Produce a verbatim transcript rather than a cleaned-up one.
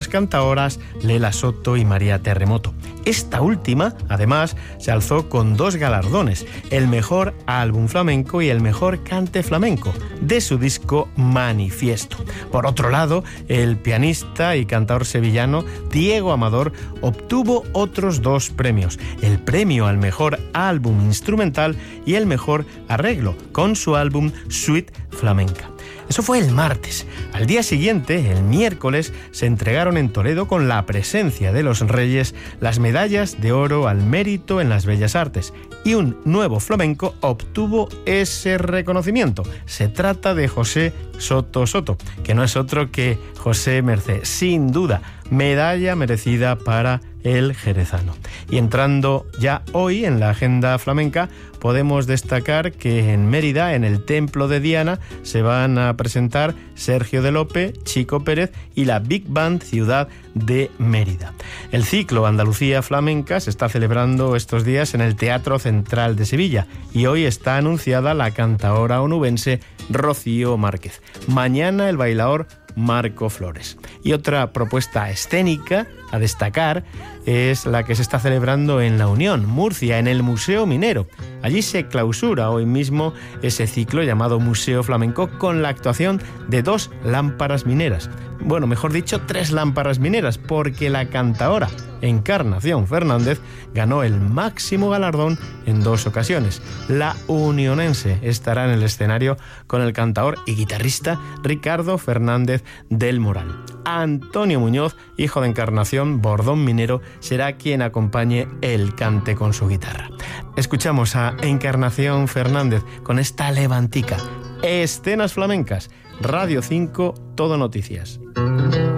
las cantaoras Lela Soto y María Terremoto. Esta última, además, se alzó con dos galardones, el mejor álbum flamenco y el mejor cante flamenco, de su disco Manifiesto. Por otro lado, el pianista y cantador sevillano Diego Amador obtuvo otros dos premios, el premio al mejor álbum instrumental y el mejor arreglo, con su álbum Suite Flamenca. Eso fue el martes. Al día siguiente, el miércoles, se entregaron en Toledo con la presencia de los Reyes las medallas de oro al mérito en las bellas artes, y un nuevo flamenco obtuvo ese reconocimiento. Se trata de José Soto Soto, que no es otro que José Mercé. Sin duda, medalla merecida para el jerezano. Y entrando ya hoy en la agenda flamenca, podemos destacar que en Mérida, en el Templo de Diana, se van a presentar Sergio de Lope, Chico Pérez y la Big Band Ciudad de Mérida. El ciclo Andalucía Flamenca se está celebrando estos días en el Teatro Central de Sevilla y hoy está anunciada la cantaora onubense Rocío Márquez. Mañana el bailaor Marco Flores. Y otra propuesta escénica a destacar es la que se está celebrando en La Unión, Murcia, en el Museo Minero. Allí se clausura hoy mismo ese ciclo llamado Museo Flamenco con la actuación de dos lámparas mineras. Bueno, mejor dicho, tres lámparas mineras, porque la cantaora Encarnación Fernández ganó el máximo galardón en dos ocasiones. La unionense estará en el escenario con el cantaor y guitarrista Ricardo Fernández del Moral. Antonio Muñoz, hijo de Encarnación Bordón Minero, será quien acompañe el cante con su guitarra. Escuchamos a Encarnación Fernández con esta levantica. Escenas flamencas. Radio cinco, Todo Noticias.